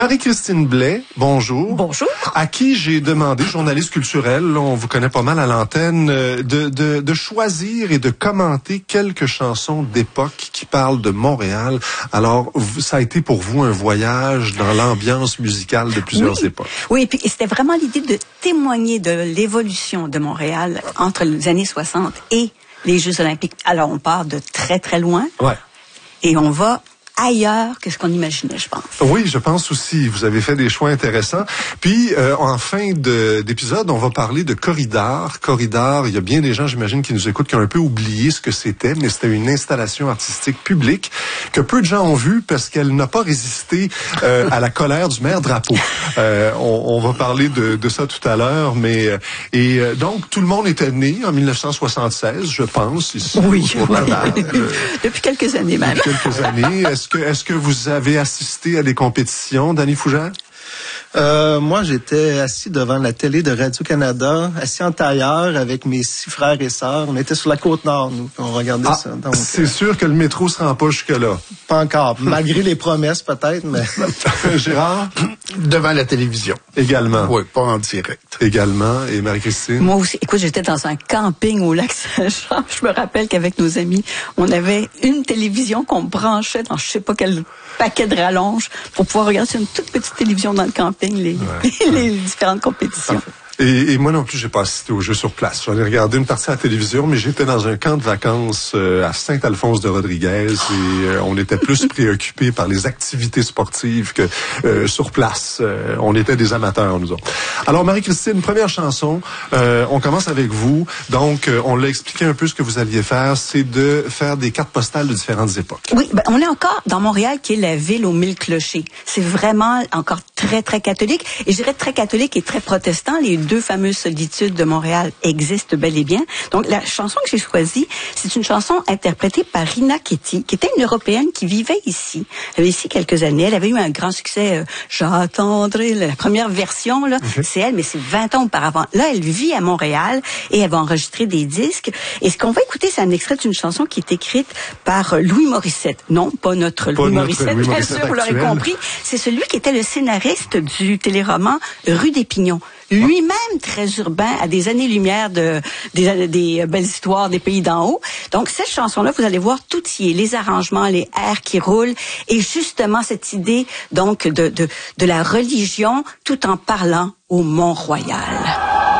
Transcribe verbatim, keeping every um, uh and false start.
Marie-Christine Blais, bonjour. Bonjour. À qui j'ai demandé, journaliste culturelle, on vous connaît pas mal à l'antenne, de, de, de choisir et de commenter quelques chansons d'époque qui parlent de Montréal. Alors, ça a été pour vous un voyage dans l'ambiance musicale de plusieurs oui. époques. Oui, et puis c'était vraiment l'idée de témoigner de l'évolution de Montréal entre les années soixante et les Jeux olympiques. Alors, on part de très, très loin. Ouais. Et on va ailleurs que ce qu'on imaginait, je pense. Oui, je pense aussi. Vous avez fait des choix intéressants. Puis, euh, en fin de, d'épisode, on va parler de Corridor. Corridor, il y a bien des gens, j'imagine, qui nous écoutent, qui ont un peu oublié ce que c'était, mais c'était une installation artistique publique que peu de gens ont vue parce qu'elle n'a pas résisté euh, à la colère du maire Drapeau. Euh, on, on va parler de, de ça tout à l'heure, mais euh, et euh, donc tout le monde était né en dix-neuf cent soixante-seize, je pense, ici. Oui, au Canada. oui. Euh, Depuis quelques années même. Depuis quelques années. Est-ce que, est-ce que vous avez assisté à des compétitions, Danny Fougère? Euh, moi, j'étais assis devant la télé de Radio-Canada, assis en tailleur avec mes six frères et sœurs. On était sur la Côte-Nord, nous, puis on regardait ah, ça. Donc, c'est euh, sûr que le métro se rend pas jusque-là. Pas encore, malgré les promesses peut-être, mais... Gérard? Devant la télévision. Également. Oui, pas en direct. Également. Et Marie-Christine? Moi aussi. Écoute, j'étais dans un camping au lac Saint-Jean. Je me rappelle qu'avec nos amis, on avait une télévision qu'on branchait dans je sais pas quel paquet de rallonge pour pouvoir regarder sur une toute petite télévision dans le camping les, ouais. les différentes compétitions. Parfait. Et, et moi non plus, j'ai pas assisté aux Jeux sur place. J'en ai regardé une partie à la télévision, mais j'étais dans un camp de vacances euh, à Saint-Alphonse-de-Rodriguez et euh, on était plus préoccupés par les activités sportives que euh, sur place. Euh, on était des amateurs, nous autres. Alors, Marie-Christine, première chanson. Euh, on commence avec vous. Donc, euh, on l'a expliqué un peu ce que vous alliez faire, c'est de faire des cartes postales de différentes époques. Oui, ben, on est encore dans Montréal, qui est la ville aux mille clochers. C'est vraiment encore très, très catholique. Et je dirais très catholique et très protestant. Les deux fameuses solitudes de Montréal existent bel et bien. Donc, la chanson que j'ai choisie, c'est une chanson interprétée par Rina Ketty, qui était une Européenne qui vivait ici. Elle avait ici quelques années. Elle avait eu un grand succès. Euh, J'attendrai la première version, là. Okay. C'est elle, mais c'est vingt ans auparavant. Là, elle vit à Montréal et elle va enregistrer des disques. Et ce qu'on va écouter, c'est un extrait d'une chanson qui est écrite par Louis Morissette. Non, pas notre pas Louis notre Morissette, Louis bien Morissette sûr, vous l'aurez actuel. compris. C'est celui qui était le scénariste du téléroman Rue des Pignons. Lui-même très urbain, à des années-lumière de des, des belles histoires des pays d'en haut. Donc cette chanson-là, vous allez voir tout y est, les arrangements, les airs qui roulent, et justement cette idée donc de de, de la religion, tout en parlant au Mont-Royal.